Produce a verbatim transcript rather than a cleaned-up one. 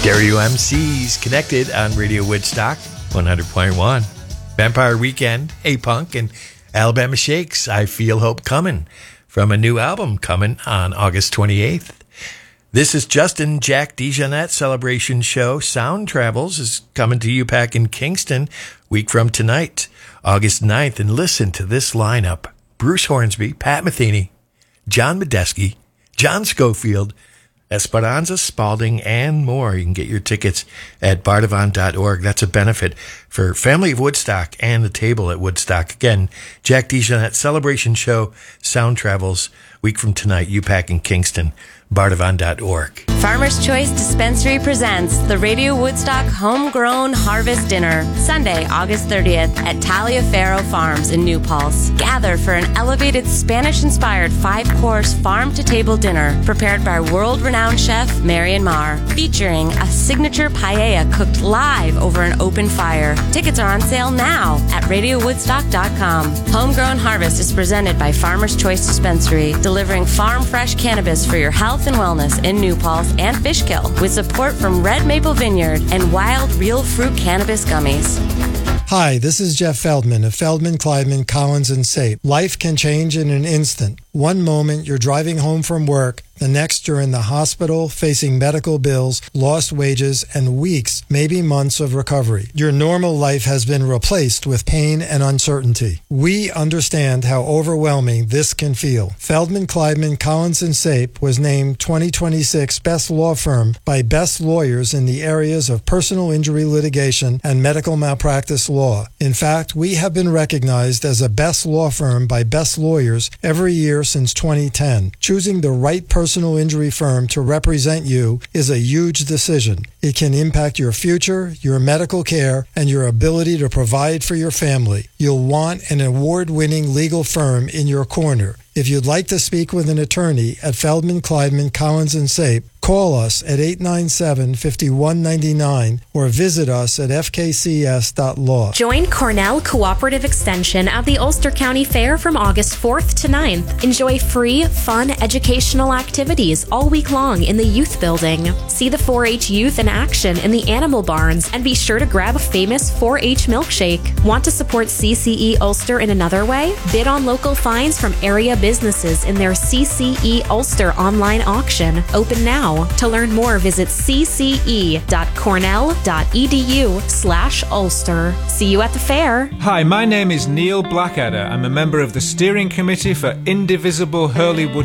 Stereo M Cs connected on Radio Woodstock one hundred point one. Vampire Weekend, A-Punk, and Alabama Shakes, I Feel Hope Coming, from a new album coming on August twenty-eighth. This is Justin Jack DeJohnette Celebration Show. Sound Travels is coming to U PAC in Kingston week from tonight, August ninth. And listen to this lineup: Bruce Hornsby, Pat Metheny, John Medeski, John Schofield, Esperanza Spalding, and more. You can get your tickets at bardavon dot org. That's a benefit for Family of Woodstock and the Table at Woodstock. Again, Jack DeJohnette Celebration Show, Sound Travels, week from tonight, U PAC in Kingston, bardavon dot org. Farmer's Choice Dispensary presents the Radio Woodstock Homegrown Harvest Dinner, Sunday, August thirtieth at Taliaferro Farms in New Paltz. Gather for an elevated Spanish-inspired five-course farm-to-table dinner prepared by world-renowned chef Marion Marr, featuring a signature paella cooked live over an open fire. Tickets are on sale now at radio woodstock dot com. Homegrown Harvest is presented by Farmer's Choice Dispensary, delivering farm-fresh cannabis for your health and wellness in New Paltz and Fishkill, with support from Red Maple Vineyard and Wild Real Fruit Cannabis Gummies. Hi, this is Jeff Feldman of Feldman, Kleidman, Collins and Sape. Life can change in an instant. One moment you're driving home from work, the next you're in the hospital facing medical bills, lost wages, and weeks, maybe months of recovery. Your normal life has been replaced with pain and uncertainty. We understand how overwhelming this can feel. Feldman, Kleidman, Collins and Sape was named twenty twenty-six Best Law Firm by Best Lawyers in the areas of personal injury litigation and medical malpractice law. In fact, we have been recognized as a Best Law Firm by Best Lawyers every year since twenty ten. Choosing the right personal injury firm to represent you is a huge decision. It can impact your future, your medical care, and your ability to provide for your family. You'll want an award-winning legal firm in your corner. If you'd like to speak with an attorney at Feldman, Kleidman, Collins and Sape, call us at eight nine seven, five one nine nine or visit us at f k c s dot law. Join Cornell Cooperative Extension at the Ulster County Fair from August fourth to ninth. Enjoy free, fun, educational activities all week long in the Youth Building. See the four H youth in action in the Animal Barns, and be sure to grab a famous four H milkshake. Want to support C C E Ulster in another way? Bid on local finds from area businesses in their C C E Ulster online auction, open now. To learn more, visit c c e dot cornell dot e d u slash Ulster. See you at the fair. Hi, my name is Neil Blackadder. I'm a member of the steering committee for Indivisible Hurley Wood